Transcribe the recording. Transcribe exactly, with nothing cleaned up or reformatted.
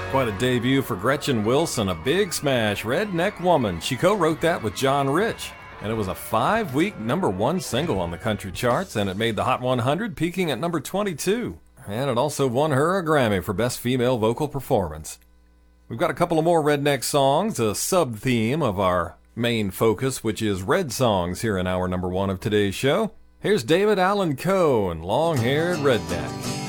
Quite a debut for Gretchen Wilson, a big smash, Redneck Woman. She co-wrote that with John Rich, and it was a five-week number one single on the country charts, and it made the Hot one hundred, peaking at number twenty-two. And it also won her a Grammy for Best Female Vocal Performance. We've got a couple of more redneck songs, a sub-theme of our main focus, which is red songs here in hour number one of today's show. Here's David Allan Coe and Long-Haired Redneck.